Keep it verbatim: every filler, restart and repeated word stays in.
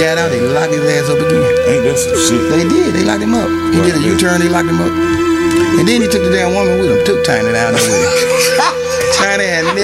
got out, they locked his ass up again. Ain't that some shit? They did. They locked him up. He Right, did a man. U-turn. They locked him up. And then he took the damn woman with him. Took Tiny down there with him. Tiny had